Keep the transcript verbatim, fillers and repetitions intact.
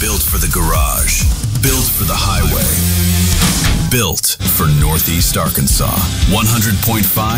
Built for the garage. Built for the highway. Built for Northeast Arkansas. one hundred point five